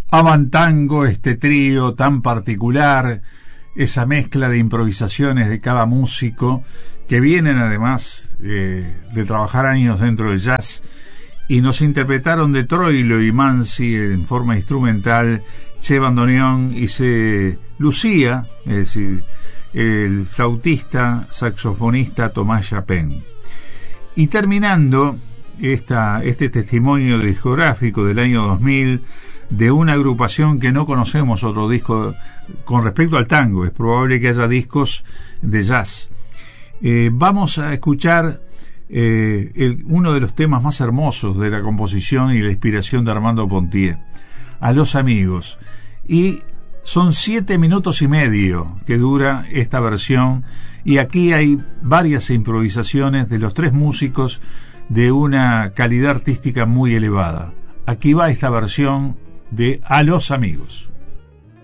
Avantango, este trío tan particular, esa mezcla de improvisaciones de cada músico que vienen además de trabajar años dentro del jazz, y nos interpretaron de Troilo y Mansi en forma instrumental Che Bandoneón y se lucía, es decir, el flautista saxofonista Tomás Chapin. Y terminando este testimonio discográfico del año 2000 de una agrupación que no conocemos otro disco con respecto al tango, es probable que haya discos de jazz. Vamos a escuchar uno de los temas más hermosos de la composición y la inspiración de Armando Pontier, A los Amigos, y son 7 minutos y medio que dura esta versión, y aquí hay varias improvisaciones de los 3 músicos de una calidad artística muy elevada. Aquí va esta versión de A los Amigos.